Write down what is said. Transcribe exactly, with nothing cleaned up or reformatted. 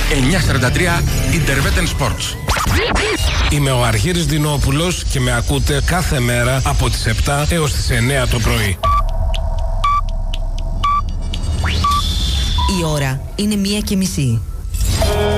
εννιακόσια σαράντα τρία Interveten Sports. Είμαι ο Αρχήρης Δινόπουλος και με ακούτε κάθε μέρα από τις επτά έως τις εννέα το πρωί. Η ώρα είναι μία και μισή.